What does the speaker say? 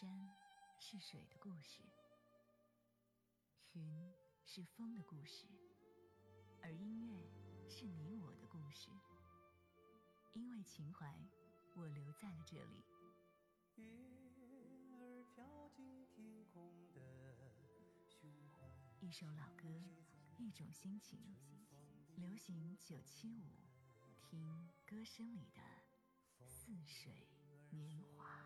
山是水的故事，云是风的故事，而音乐是你我的故事。因为情怀，我留在了这里。 云儿飘进天空的胸怀， 一首老歌，一种心情，流行975，听歌声里的似水年华。